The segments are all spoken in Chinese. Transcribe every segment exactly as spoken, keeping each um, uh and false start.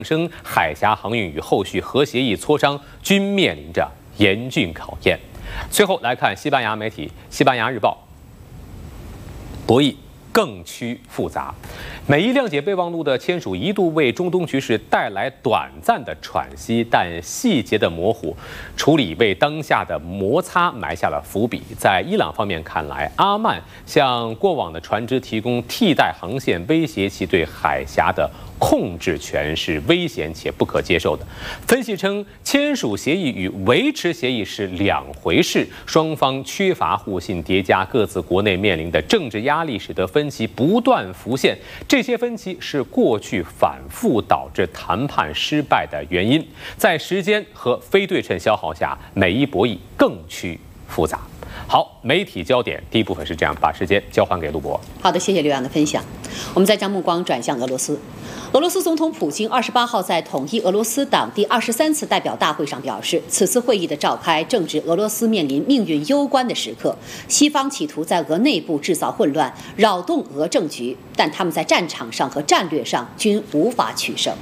生海峡航运与后续核协议磋商均面临着严峻考验。最后来看西班牙媒体《西班牙日报》，博弈更趋复杂。美伊谅解备忘录的签署一度为中东局势带来短暂的喘息，但细节的模糊处理为当下的摩擦埋下了伏笔。在伊朗方面看来，阿曼向过往的船只提供替代航线，威胁其对海峡的控制权是危险且不可接受的。分析称，签署协议与维持协议是两回事，双方缺乏互信，叠加各自国内面临的政治压力，使得分歧不断浮现。这些分歧是过去反复导致谈判失败的原因。在时间和非对称消耗下，美伊博弈更趋复杂。好，媒体焦点第一部分是这样，把时间交还给陆博。 好的，谢谢刘洋的分享。我们再将目光转向俄罗斯。俄罗斯总统普京二十八号在统一俄罗斯党第二十三次代表大会上表示，此次会议的召开正值俄罗斯面临命运攸关的时刻，西方企图在俄内部制造混乱，扰动俄政局，但他们在战场上和战略上均无法取胜。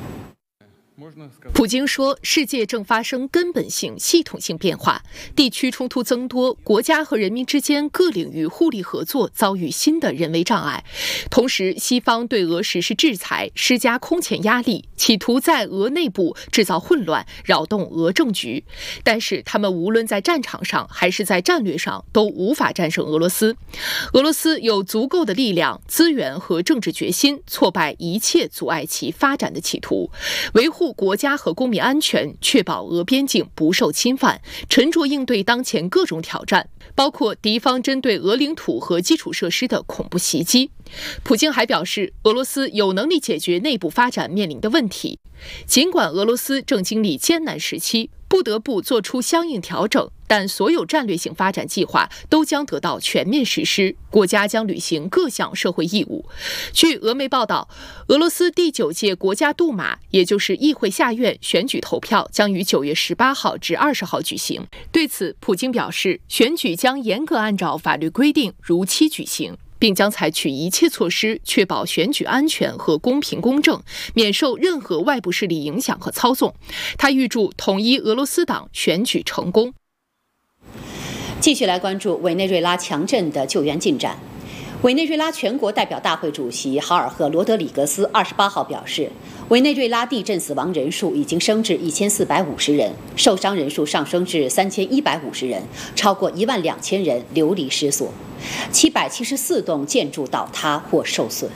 普京说，世界正发生根本性、系统性变化，地区冲突增多，国家和人民之间各领域互利合作遭遇新的人为障碍。同时，西方对俄实施制裁，施加空前压力，企图在俄内部制造混乱，扰动俄政局。但是，他们无论在战场上还是在战略上都无法战胜俄罗斯。俄罗斯有足够的力量、资源和政治决心，挫败一切阻碍其发展的企图，维护国家和公民安全，确保俄边境不受侵犯，沉着应对当前各种挑战，包括敌方针对俄领土和基础设施的恐怖袭击。普京还表示，俄罗斯有能力解决内部发展面临的问题。尽管俄罗斯正经历艰难时期，不得不做出相应调整，但所有战略性发展计划都将得到全面实施，国家将履行各项社会义务。据俄媒报道，俄罗斯第九届国家杜马，也就是议会下院选举投票将于九月十八号至二十号举行。对此，普京表示，选举将严格按照法律规定如期举行，并将采取一切措施确保选举安全和公平公正，免受任何外部势力影响和操纵。他预祝统一俄罗斯党选举成功。 继续来关注委内瑞拉强震的救援进展。委内瑞拉全国代表大会主席豪尔赫·罗德里格斯二十八号表示，委内瑞拉地震死亡人数已经升至一千四百五十人，受伤人数上升至三千一百五十人，超过一万两千人流离失所，七百七十四栋建筑倒塌或受损。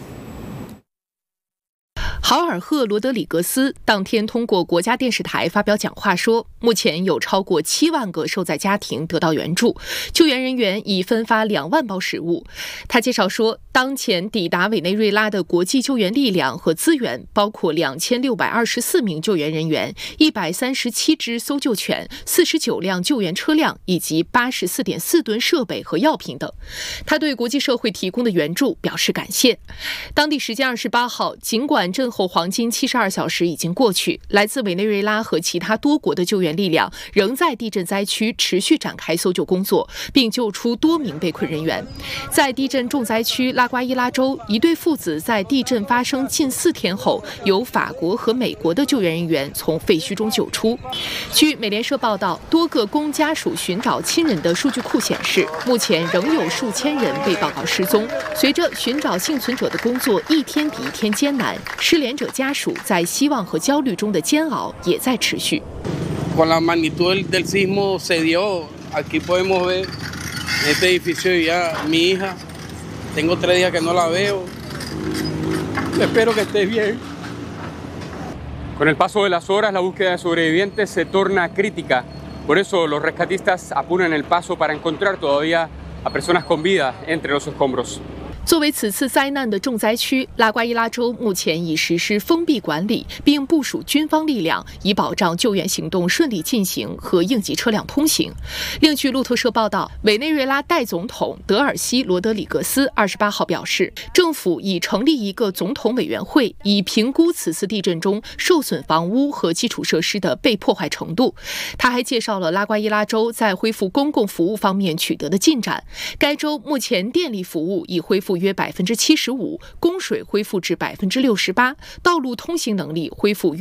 豪尔赫·罗德里格斯当天通过国家电视台发表讲话说，目前有超过七万个受灾家庭得到援助，救援人员已分发两万包食物。他介绍说，当前抵达委内瑞拉的国际救援力量和资源包括两千六百二十四名救援人员、一百三十七只搜救犬、四十九辆救援车辆以及八十四点四吨设备和药品等。他对国际社会提供的援助表示感谢。当地时间二十八号，尽管震后黄金七十二小时已经过去，来自委内瑞拉和其他多国的救援力量仍在地震灾区持续展开搜救工作，并救出多名被困人员。在地震重灾区拉瓜伊拉州，一对父子在地震发生近四天后，由法国和美国的救援人员从废墟中救出。据美联社报道，多个供家属寻找亲人的数据库显示，目前仍有数千人被报告失踪。随着寻找幸存者的工作一天比一天艰难，失联者家属在希望和焦虑中的煎熬也在持续。 Con la magnitud del sismo se dio, aquí podemos ver en este edificio ya mi hija, tengo tres días que no la veo, espero que esté bien. Con el paso de las horas, la búsqueda de sobrevivientes se torna crítica, por eso los rescatistas apuran el paso para encontrar todavía a personas con vida entre los escombros. 作为此次灾难的重灾区，拉瓜伊拉州目前已实施封闭管理，并部署军方力量，以保障救援行动顺利进行和应急车辆通行。另据路透社报道，委内瑞拉代总统德尔西·罗德里格斯二十八号表示，政府已成立一个总统委员会，以评估此次地震中受损房屋和基础设施的被破坏程度。他还介绍了拉瓜伊拉州在恢复公共服务方面取得的进展。该州目前电力服务已恢复复约百分之七十五，供水恢复至百分之六十八，道路通行能力恢复。